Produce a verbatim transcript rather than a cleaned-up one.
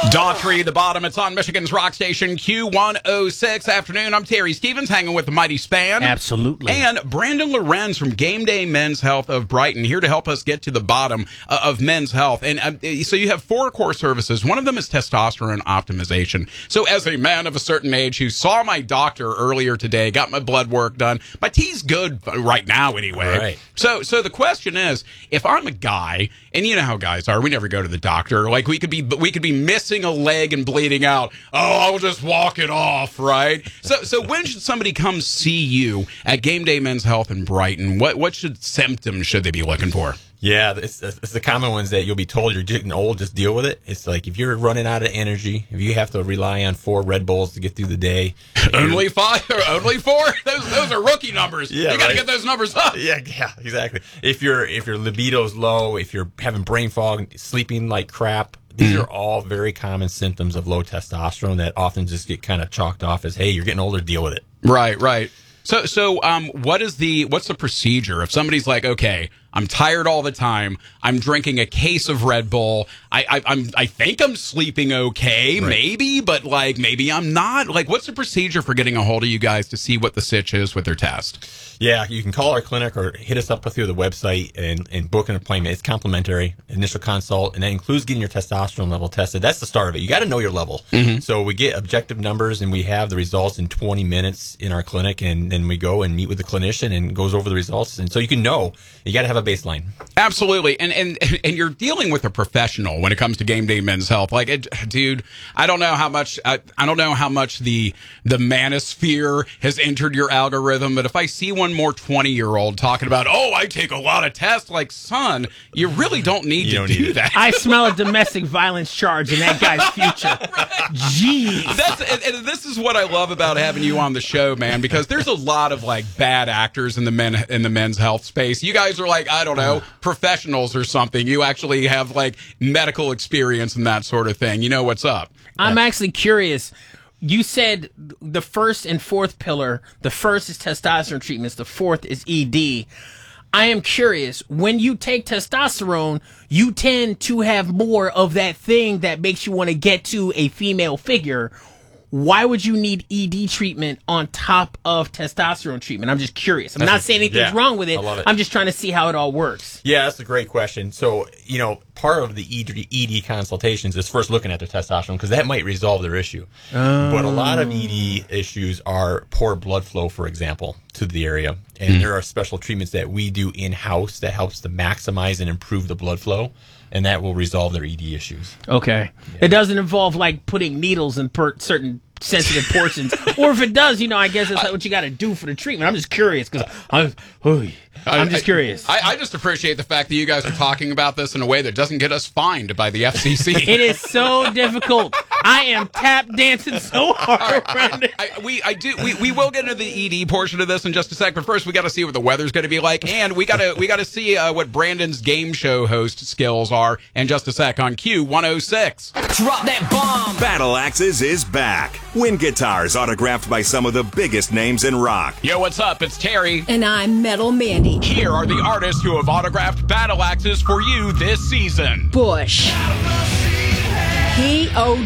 Daughtry, the bottom. It's on Michigan's rock station Q one oh six. Afternoon, I'm Terry Stevens, hanging with the Mighty Span. Absolutely. And Brandon Lorenz from Game Day Men's Health of Brighton, here to help us get to the bottom uh, of men's health. And uh, so you have four core services. One of them is testosterone optimization. So as a man of a certain age who saw my doctor earlier today, got my blood work done, my T's good right now anyway. Right. So, so the question is, if I'm a guy, and you know how guys are, we never go to the doctor. Like we could be, we could be missing a leg and bleeding out. Oh, I'll just walk it off, right? So, so when should somebody come see you at Game Day Men's Health in Brighton? What, what should symptoms should they be looking for? Yeah, it's, it's the common ones that you'll be told you're getting old, just deal with it. It's like if you're running out of energy, if you have to rely on four Red Bulls to get through the day. Only five or only four? Those those are rookie numbers. Yeah, you got to right? get those numbers up. Yeah, yeah, exactly. If your if your libido's low, if you're having brain fog, sleeping like crap, these mm-hmm. are all very common symptoms of low testosterone that often just get kind of chalked off as, hey, you're getting older, deal with it. Right, right. So, so, um, what is the, what's the procedure? If somebody's like, okay, I'm tired all the time, I'm drinking a case of Red Bull, I, I, I'm, I think I'm sleeping okay, right. maybe, but like, maybe I'm not. Like, what's the procedure for getting a hold of you guys to see what the sitch is with their test? Yeah, you can call our clinic or hit us up through the website and, and book an appointment. It's complimentary, initial consult, and that includes getting your testosterone level tested. That's the start of it. You got to know your level. Mm-hmm. So we get objective numbers, and we have the results in twenty minutes in our clinic, and then we go and meet with the clinician and goes over the results. And so you can know. You got to have a baseline. Absolutely. And and and you're dealing with a professional when it comes to Game Day Men's Health. Like, it, dude, I don't know how much I, I don't know how much the the manosphere has entered your algorithm, but if I see one more twenty-year-old talking about, oh, I take a lot of tests, like, son, you really don't need you to don't do need that. I smell a domestic violence charge in that guy's future. Right. Jeez. That's, and, and this is what I love about having you on the show, man, because there's a lot of, like, bad actors in the men in the men's health space. You guys are, like, I don't know, professionals or something. You actually have, like, medical experience and that sort of thing. You know what's up. I'm actually curious. You said the first and fourth pillar, the first is testosterone treatments, the fourth is E D. I am curious, when you take testosterone, you tend to have more of that thing that makes you want to get to a female figure. Why would you need E D treatment on top of testosterone treatment? I'm just curious. I'm That's not a, saying anything's yeah, wrong with it. I love it. I'm just trying to see how it all works. Yeah, that's a great question. So, you know, part of the E D consultations is first looking at their testosterone because that might resolve their issue. Oh. But a lot of E D issues are poor blood flow, for example, to the area. And mm. there are special treatments that we do in-house that helps to maximize and improve the blood flow. And that will resolve their E D issues. Okay. Yeah. It doesn't involve, like, putting needles in per- certain sensitive portions. Or if it does, you know, I guess that's what you got to do for the treatment. I'm just curious because I'm, oh, I'm just curious. I, I just appreciate the fact that you guys are talking about this in a way that doesn't get us fined by the F C C. It is so difficult. I am tap dancing so hard, Brandon. I, I, we, I do. We, we will get into the E D portion of this in just a sec, but first we got to see what the weather's going to be like, and we got to we got to see uh, what Brandon's game show host skills are in just a sec on Q one oh six. Drop that bomb. Battle Axes is back. Wind guitars autographed by some of the biggest names in rock. Yo, what's up? It's Terry. And I'm Metal Mandy. Here are the artists who have autographed battle axes for you this season. Bush. P O